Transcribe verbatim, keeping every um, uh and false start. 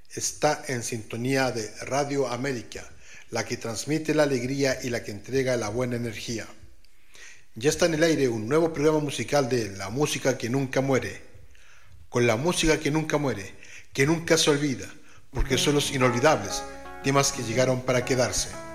Está en sintonía de Radio América, la que transmite la alegría y la que entrega la buena energía. Ya está en el aire un nuevo programa musical de La Música que Nunca Muere, con la música que nunca muere, que nunca se olvida, porque son los inolvidables, temas que llegaron para quedarse.